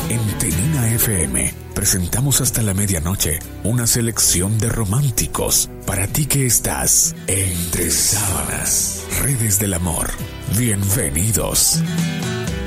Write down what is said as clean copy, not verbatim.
En Tenina FM presentamos hasta la medianoche una selección de románticos para ti que estás entre sábanas, redes del amor. Bienvenidos.